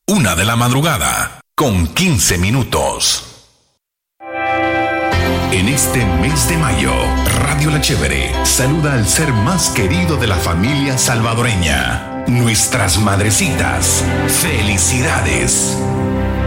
1:00 con 15 minutos. En este mes de mayo, Radio La Chévere saluda al ser más querido de la familia salvadoreña, nuestras madrecitas. ¡Felicidades!